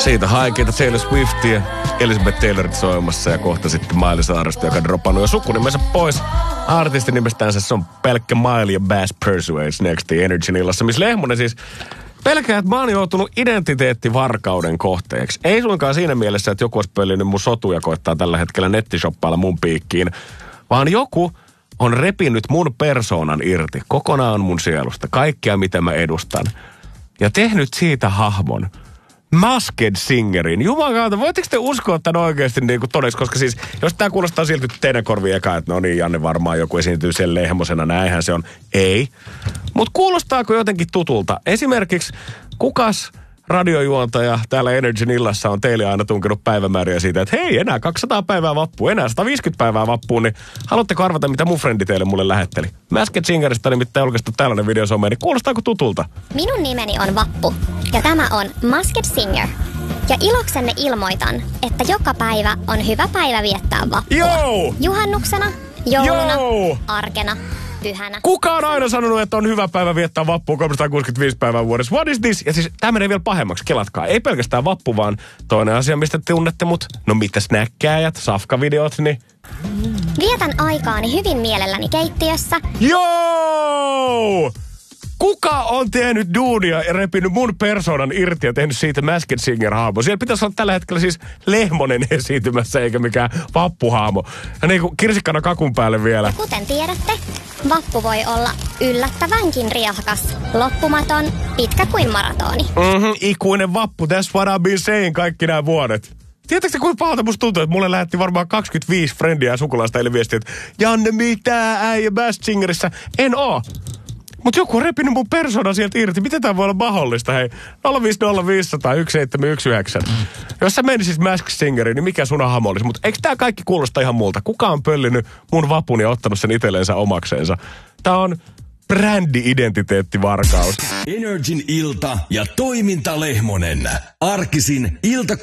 Siitä haikeita Taylor Swiftia, Elizabeth Taylorit soimassa ja kohta sitten Miley Cyrus, joka on dropannut jo sukunimensä pois. Artistin nimestään se on pelkkä Miley ja Bass Persuades Next Energyn illassa, missä Lehmonen siis pelkää, että mä oon joutunut identiteettivarkauden kohteeksi. Ei suinkaan siinä mielessä, että joku olisi pöllinyt mun sotuja koittaa tällä hetkellä nettishoppailla mun piikkiin, vaan joku on repinyt mun persoonan irti kokonaan mun sielusta, kaikkea mitä mä edustan, ja tehnyt siitä hahmon. Masked Singerin. Jumalauta, voitteko te uskoa tämän oikeasti niin kuin todeksi? Koska siis, jos tämä kuulostaa silti teidän korviin eka, että no niin, Janne varmaan joku esiintyy sen lehmosena, näinhän se on. Ei. Mutta kuulostaako jotenkin tutulta? Esimerkiksi kukas radiojuontaja täällä Energyn illassa on teille aina tunkenut päivämääriä siitä, että hei, enää 200 päivää vappua, enää 150 päivää vappuun, niin haluatteko arvata, mitä mun frendi teille mulle lähetteli? Masked Singeristä nimittäin julkaistu tällainen video someen, niin kuulostaako tutulta? Minun nimeni on Vappu, ja tämä on Masked Singer. Ja iloksenne ilmoitan, että joka päivä on hyvä päivä viettää vappua. Joo! Juhannuksena, jouluna, Joo! arkena, pyhänä. Kuka on aina sanonut, että on hyvä päivä viettää vappua 365 päivää vuodessa? What is this? Ja siis tämä menee vielä pahemmaksi, kelatkaa. Ei pelkästään vappu, vaan toinen asia, mistä tunnette mut. No mitä snäkkääjät, safkavideot, niin... Vietän aikaani hyvin mielelläni keittiössä. Joo! Kuka on tehnyt duunia ja repinyt mun persoonan irti ja tehnyt siitä Masked Singer-haamo? Siellä pitäisi olla tällä hetkellä siis Lehmonen esiintymässä eikä mikään vappuhaamo. Ja niin kuin kirsikkana kakun päälle vielä. Ja kuten tiedätte, vappu voi olla yllättävänkin riakas, loppumaton, pitkä kuin maratoni. Ikuinen vappu, that's what I've been saying kaikki nämä vuodet. Tiedätkö kuinka pahalta musta tuntuu, että mulle lähetti varmaan 25 frendiä ja sukulaista eli viestiä, että Janne, mitä äijä Masked Singerissä? En oo. Mutta joku on repinyt mun persoonan sieltä irti. Miten tää voi olla mahdollista? Hei, 050501719. Jos sä menisit Masked Singeriin, niin mikä sun hamo olisi? Mutta eikö tää kaikki kuulosta ihan multa? Kuka on pöllinyt mun vapun ja ottanut sen itselleensä omakseensa? Tää on brändi-identiteettivarkaus. Energin ilta ja toiminta Lehmonen. Arkisin ilta